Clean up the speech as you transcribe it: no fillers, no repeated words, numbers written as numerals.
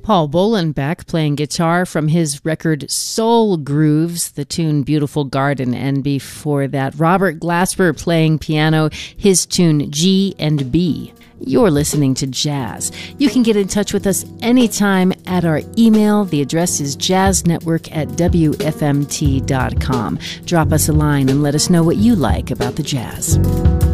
Paul Bolenbeck playing guitar from his record Soul Grooves, the tune Beautiful Garden, and before that, Robert Glasper playing piano, his tune G and B. You're listening to Jazz. You can get in touch with us anytime at our email. The address is jazznetwork@wfmt.com. Drop us a line and let us know what you like about the jazz.